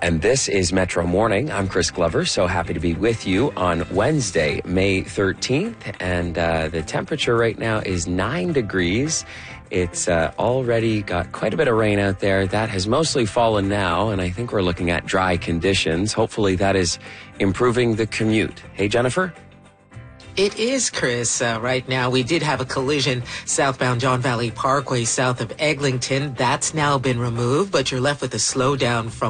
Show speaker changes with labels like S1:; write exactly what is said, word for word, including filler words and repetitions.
S1: And this is Metro Morning. I'm Chris Glover. So happy to be with you on Wednesday, May thirteenth. And uh, the temperature right now is nine degrees. It's uh, already got quite a bit of rain out there. That has mostly fallen now, and I think we're looking at dry conditions. Hopefully that is improving the commute. Hey, Jennifer?
S2: It is, Chris. Uh, right now, we did have a collision southbound John Valley Parkway south of Eglinton. That's now been removed, but you're left with a slowdown from